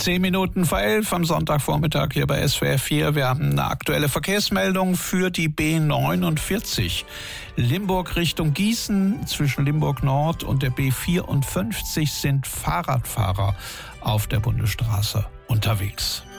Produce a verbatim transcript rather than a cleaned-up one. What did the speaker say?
Zehn Minuten vor elf am Sonntagvormittag hier bei S W R vier. Wir haben eine aktuelle Verkehrsmeldung für die B neunundvierzig. Limburg Richtung Gießen, zwischen Limburg Nord und der B vierundfünfzig sind Fahrradfahrer auf der Bundesstraße unterwegs.